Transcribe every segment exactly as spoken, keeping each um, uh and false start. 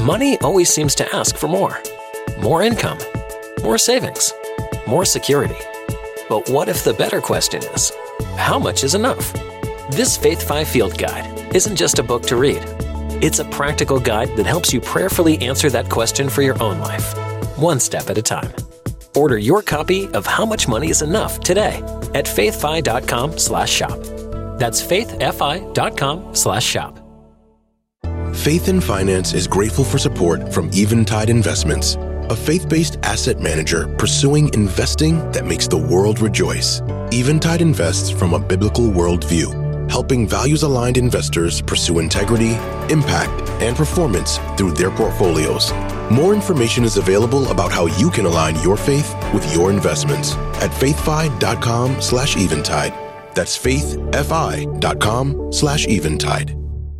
Money always seems to ask for more. More income, more savings, more security. But what if the better question is, how much is enough? This Faith five Field Guide isn't just a book to read. It's a practical guide that helps you prayerfully answer that question for your own life, one step at a time. Order your copy of How Much Money is Enough today at faithfi.com slash shop. That's faithfi.com slash shop. Faith in Finance is grateful for support from Eventide Investments, a faith-based asset manager pursuing investing that makes the world rejoice. Eventide invests from a biblical worldview, helping values-aligned investors pursue integrity, impact, and performance through their portfolios. More information is available about how you can align your faith with your investments at faithfi.com slash eventide. That's faithfi.com slash eventide.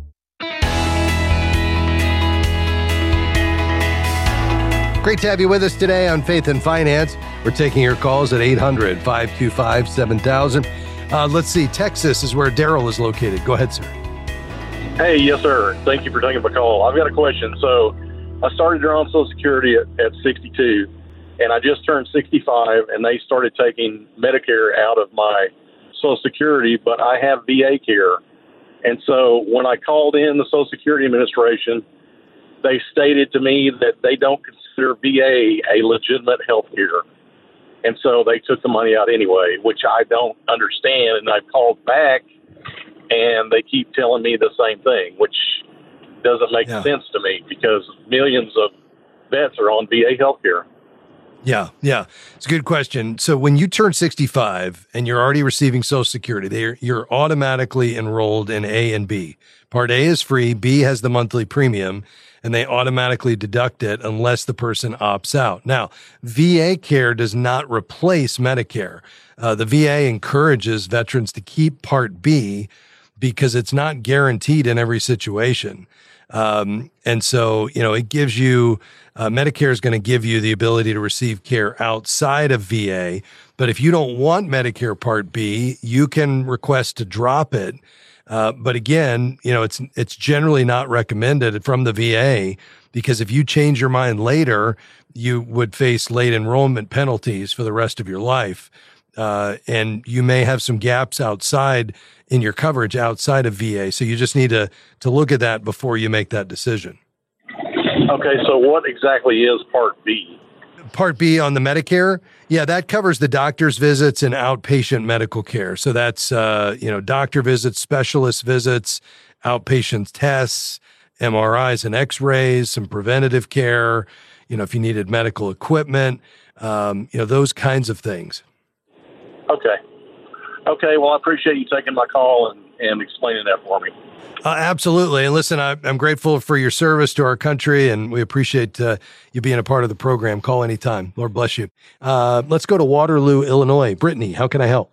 Great to have you with us today on Faith and Finance. We're taking your calls at eight hundred, five two five, seven thousand. Uh, let's see, Texas is where Daryl is located. Go ahead, sir. Hey, yes, sir. Thank you for taking my call. I've got a question. So I started drawing Social Security at, at sixty-two, and I just turned sixty-five, and they started taking Medicare out of my Social Security, but I have V A care. And so when I called in the Social Security Administration, they stated to me that they don't consider V A a legitimate health care. And so they took the money out anyway, which I don't understand. And I've called back, and they keep telling me the same thing, which doesn't make yeah. sense to me because millions of vets are on V A health care. Yeah, yeah. It's a good question. So when you turn sixty-five and you're already receiving Social Security, they're, you're automatically enrolled in A and B. Part A is free, B has the monthly premium, and they automatically deduct it unless the person opts out. Now, V A care does not replace Medicare. Uh, the V A encourages veterans to keep Part B because it's not guaranteed in every situation. Um, and so, you know, it gives you, uh, Medicare is going to give you the ability to receive care outside of V A. But if you don't want Medicare Part B, you can request to drop it. Uh, but again, you know, it's, it's generally not recommended from the V A because if you change your mind later, you would face late enrollment penalties for the rest of your life. Uh, and you may have some gaps outside in your coverage outside of V A. So you just need to, to look at that before you make that decision. Okay. So what exactly is Part B? Part B on the Medicare? Yeah, that covers the doctor's visits and outpatient medical care. So that's, uh, you know, doctor visits, specialist visits, outpatient tests, M R Is and X-rays, some preventative care, you know, if you needed medical equipment, um, you know, those kinds of things. Okay. Okay. Well, I appreciate you taking my call and, and explaining that for me. Uh, absolutely. And listen, I, I'm grateful for your service to our country, and we appreciate uh, you being a part of the program. Call anytime. Lord bless you. Uh, let's go to Waterloo, Illinois. Brittany, how can I help?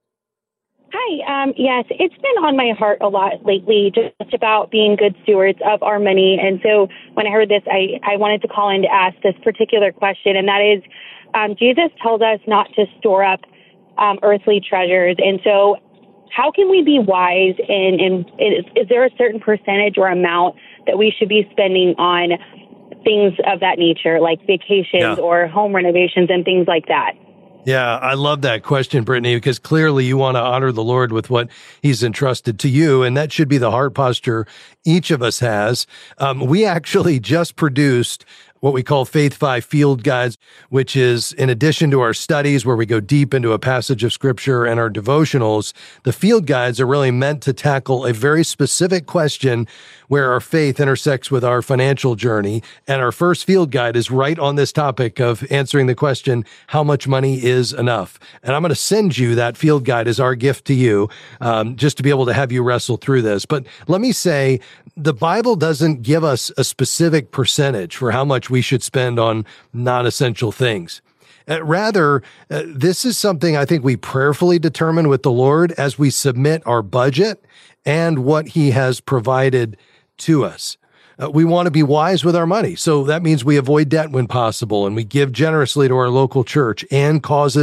Hi. Um, yes, it's been on my heart a lot lately, just about being good stewards of our money. And so when I heard this, I, I wanted to call in to ask this particular question, and that is, um, Jesus tells us not to store up um, earthly treasures. And so how can we be wise in, in is, is there a certain percentage or amount that we should be spending on things of that nature, like vacations yeah. or home renovations and things like that? Yeah, I love that question, Brittany, because clearly you want to honor the Lord with what he's entrusted to you, and that should be the heart posture each of us has. Um, we actually just produced what we call Faith five Field Guides, which is in addition to our studies where we go deep into a passage of scripture and our devotionals, the field guides are really meant to tackle a very specific question where our faith intersects with our financial journey. And our first field guide is right on this topic of answering the question, how much money is enough? And I'm going to send you that field guide as our gift to you, um, just to be able to have you wrestle through this. But let me say, the Bible doesn't give us a specific percentage for how much we should spend on non-essential things. Uh, rather, uh, this is something I think we prayerfully determine with the Lord as we submit our budget and what he has provided to us. Uh, we want to be wise with our money. So that means we avoid debt when possible, and we give generously to our local church and causes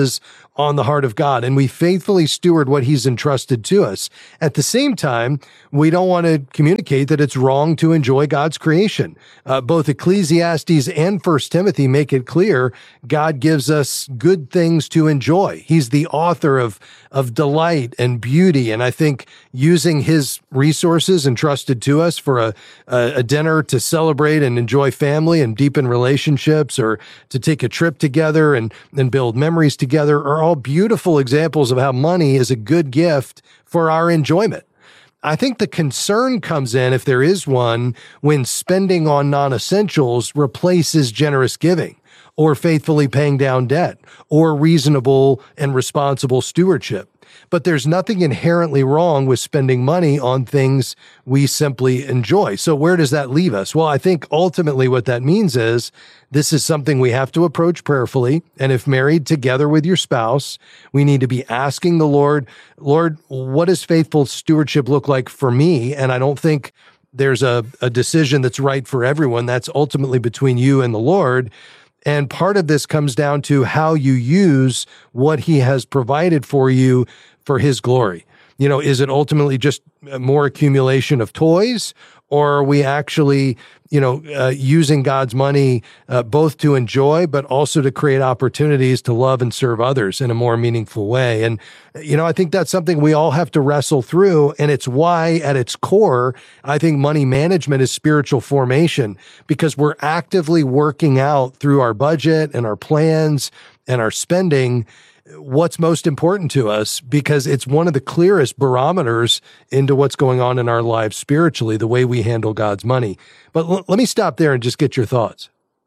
on the heart of God, and we faithfully steward what he's entrusted to us. At the same time, we don't want to communicate that it's wrong to enjoy God's creation. Uh, both Ecclesiastes and First Timothy make it clear God gives us good things to enjoy. He's the author of, of delight and beauty, and I think using his resources entrusted to us for a, a, a dinner to celebrate and enjoy family and deepen relationships, or to take a trip together and, and build memories together, are all beautiful examples of how money is a good gift for our enjoyment. I think the concern comes in, if there is one, when spending on non-essentials replaces generous giving, or faithfully paying down debt, or reasonable and responsible stewardship. But there's nothing inherently wrong with spending money on things we simply enjoy. So where does that leave us? Well, I think ultimately what that means is this is something we have to approach prayerfully. And if married together with your spouse, we need to be asking the Lord, Lord, what does faithful stewardship look like for me? And I don't think there's a, a decision that's right for everyone. That's ultimately between you and the Lord. And part of this comes down to how you use what he has provided for you for his glory. You know, is it ultimately just more accumulation of toys, or are we actually, you know, uh, using God's money uh, both to enjoy, but also to create opportunities to love and serve others in a more meaningful way? And, you know, I think that's something we all have to wrestle through. And it's why at its core, I think money management is spiritual formation, because we're actively working out through our budget and our plans and our spending what's most important to us, because it's one of the clearest barometers into what's going on in our lives spiritually, the way we handle God's money. But l- let me stop there and just get your thoughts.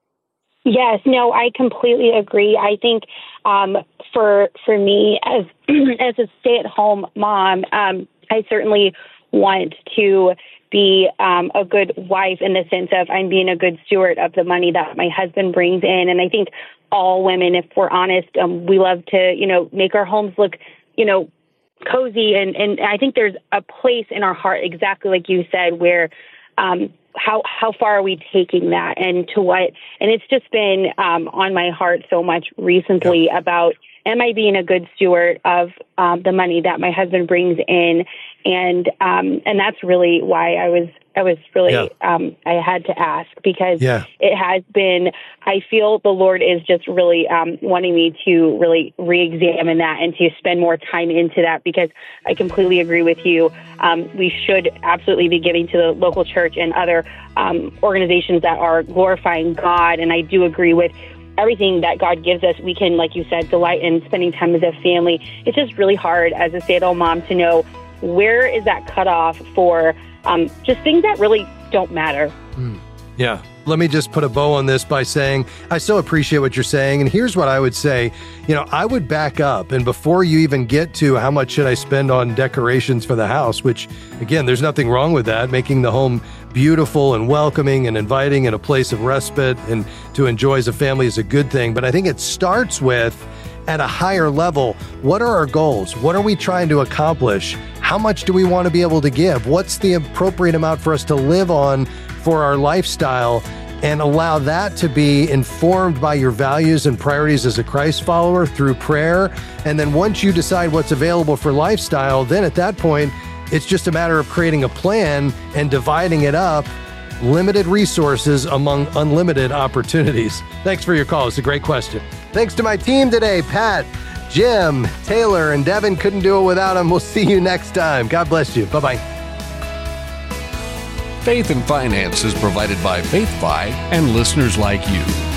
Yes, no, I completely agree. I think um, for for me as as a stay-at-home mom, um, I certainly want to be um, a good wife in the sense of I'm being a good steward of the money that my husband brings in. And I think all women, if we're honest, um, we love to, you know, make our homes look, you know, cozy. And, and I think there's a place in our heart, exactly like you said, where um, how how far are we taking that, and to what? And it's just been um, on my heart so much recently yeah. about, am I being a good steward of um, the money that my husband brings in? And um, and that's really why I was I was really yeah. um, I had to ask, because yeah. it has been, I feel the Lord is just really um, wanting me to really re-examine that and to spend more time into that, because I completely agree with you. Um, we should absolutely be giving to the local church and other um, organizations that are glorifying God. And I do agree with everything that God gives us. We can, like you said, delight in spending time as a family. It's just really hard as a stay-at-home mom to know where is that cutoff for um, just things that really don't matter. Mm. Yeah. Let me just put a bow on this by saying, I so appreciate what you're saying. And here's what I would say. You know, I would back up. And before you even get to how much should I spend on decorations for the house, which, again, there's nothing wrong with that. Making the home beautiful and welcoming and inviting and a place of respite and to enjoy as a family is a good thing. But I think it starts with, at a higher level, what are our goals? What are we trying to accomplish? How much do we want to be able to give? What's the appropriate amount for us to live on for our lifestyle? And allow that to be informed by your values and priorities as a Christ follower through prayer. And then once you decide what's available for lifestyle, then at that point, it's just a matter of creating a plan and dividing it up, limited resources among unlimited opportunities. Thanks for your call. It's a great question. Thanks to my team today, Pat, Jim, Taylor, and Devin. Couldn't do it without them. We'll see you next time. God bless you. Bye-bye. Faith and Finance is provided by FaithFi and listeners like you.